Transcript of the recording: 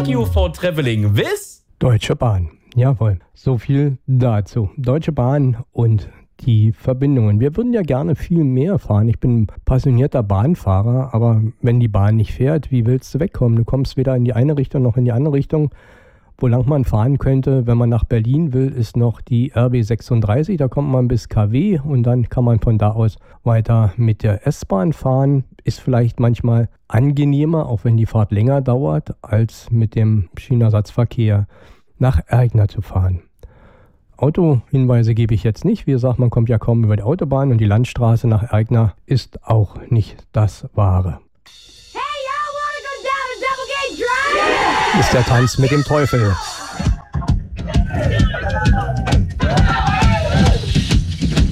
Thank you for traveling with Deutsche Bahn. Jawohl, so viel dazu. Deutsche Bahn und die Verbindungen. Wir würden ja gerne viel mehr fahren. Ich bin passionierter Bahnfahrer, aber wenn die Bahn nicht fährt, wie willst du wegkommen? Du kommst weder in die eine Richtung noch in die andere Richtung. Wo lang man fahren könnte, wenn man nach Berlin will, ist noch die RB 36. Da kommt man bis KW und dann kann man von da aus weiter mit der S-Bahn fahren. Ist vielleicht manchmal angenehmer, auch wenn die Fahrt länger dauert, als mit dem Schienenersatzverkehr nach Ergner zu fahren. Autohinweise gebe ich jetzt nicht. Wie gesagt, man kommt ja kaum über die Autobahn und die Landstraße nach Ergner ist auch nicht das Wahre. Ist der Tanz mit dem Teufel.